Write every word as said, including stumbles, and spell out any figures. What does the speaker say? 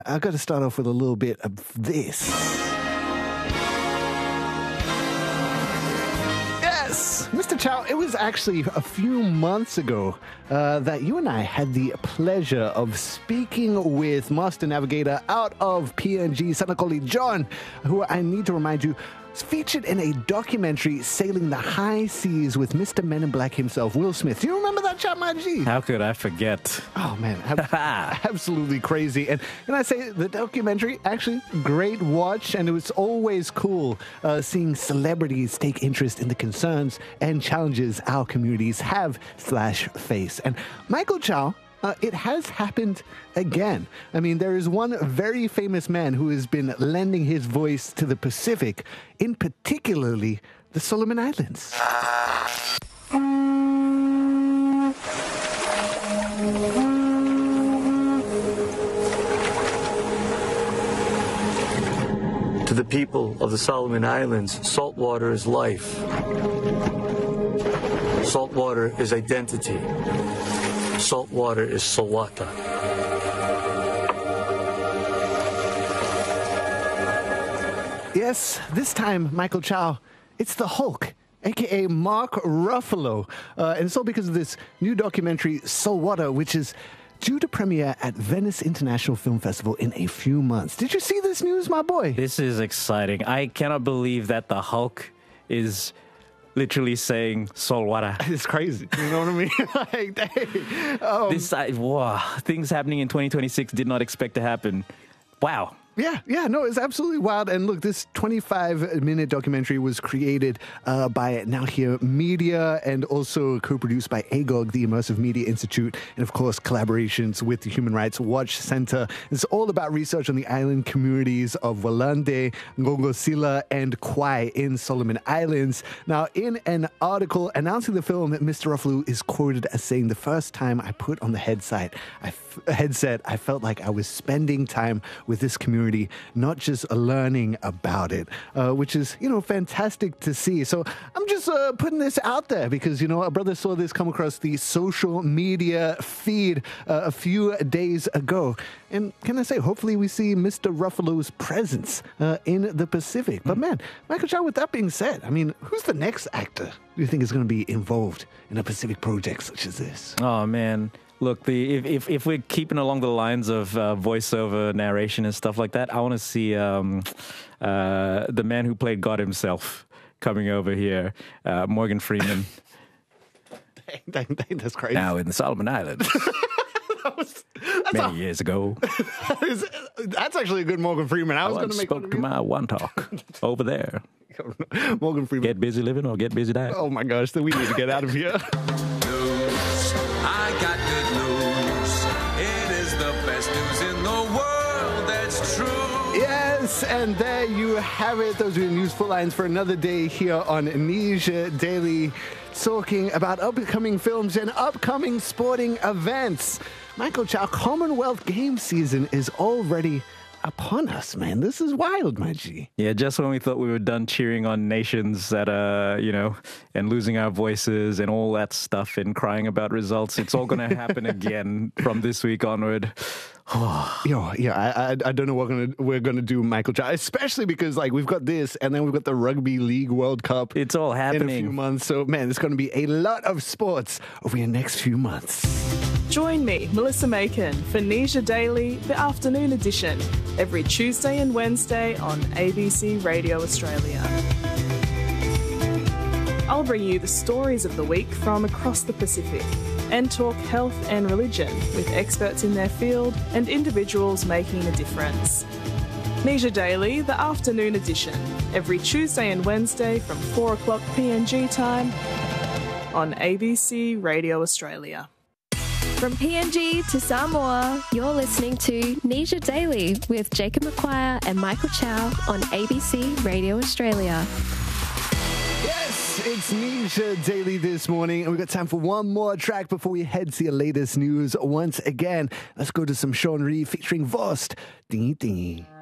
I've got to start off with a little bit of this. Yes, Mister Chow, it was actually a few months ago uh, that you and I had the pleasure of speaking with Master Navigator out of P N G, Sanakoli John, who I need to remind you is featured in a documentary, Sailing the High Seas, with Mister Men in Black himself, Will Smith. Do you remember that, chat, my G? How could I forget? Oh, man. Ab- absolutely crazy. And can I say, the documentary, actually, great watch. And it was always cool uh, seeing celebrities take interest in the concerns and challenges our communities have slash face. And Michael Chow, Uh, it has happened again. I mean, there is one very famous man who has been lending his voice to the Pacific, in particularly the Solomon Islands. To the people of the Solomon Islands, salt water is life. Salt water is identity. Salt water is Sawata. Yes, this time, Michael Chow, it's the Hulk, a k a. Mark Ruffalo. Uh, and it's all because of this new documentary, Saltwater, which is due to premiere at Venice International Film Festival in a few months. Did you see this news, my boy? This is exciting. I cannot believe that the Hulk is literally saying Solwara. It's crazy. You know what I mean? like, hey, um, this, I, wow, things happening in twenty twenty-six did not expect to happen. Wow. Yeah, yeah, no, it's absolutely wild. And look, this twenty-five minute documentary was created uh, by Now Here Media and also co-produced by A G O G, the Immersive Media Institute, and of course, collaborations with the Human Rights Watch Center. It's all about research on the island communities of Walande, Ngongosila, and Kwai in Solomon Islands. Now, in an article announcing the film, Mister Ruffalo is quoted as saying, "The first time I put on the headset, I, f- headset, I felt like I was spending time with this community, not just learning about it," uh, which is, you know, fantastic to see. So I'm just uh, putting this out there because, you know, a brother saw this come across the social media feed uh, a few days ago. And can I say, hopefully we see Mister Ruffalo's presence uh, in the Pacific. But man, Michael Chow, with that being said, I mean, who's the next actor do you think is going to be involved in a Pacific project such as this? Oh, man. Look, the if, if if we're keeping along the lines of uh, voiceover narration and stuff like that, I want to see um, uh, the man who played God himself coming over here, uh, Morgan Freeman. dang, dang, dang, that's crazy. Now in the Solomon Islands. that was, that's Many a, years ago. that is, that's actually a good Morgan Freeman. I was I going to make spoke to my one talk over there. Morgan Freeman. Get busy living or get busy dying. Oh my gosh, then we need to get out of here. News. I got good news. It is the best news in the world. That's true. Yes, and there you have it. Those are your useful lines for another day here on Niger Daily, talking about upcoming films and upcoming sporting events. Michael Chow, Commonwealth Games season is already upon us, man. This is wild, my G. Yeah, just when we thought we were done cheering on nations that, uh, you know, and losing our voices and all that stuff and crying about results, it's all going to happen again from this week onward. Yo, yeah, I, I I don't know what we're gonna we're gonna do, Michael Chow, especially because like we've got this, and then we've got the Rugby League World Cup. It's all happening in a few months. So man, it's going to be a lot of sports over the next few months. Join me, Melissa Macon, for Niger Daily, the afternoon edition, every Tuesday and Wednesday on A B C Radio Australia. I'll bring you the stories of the week from across the Pacific and talk health and religion with experts in their field and individuals making a difference. Niger Daily, the afternoon edition, every Tuesday and Wednesday from four o'clock P N G time on A B C Radio Australia. From P N G to Samoa, you're listening to Niger Daily with Jacob McQuire and Michael Chow on A B C Radio Australia. Yes, it's Niger Daily this morning, and we've got time for one more track before we head to your latest news once again. Let's go to some Sean Reed featuring Vost. Dingy dingy.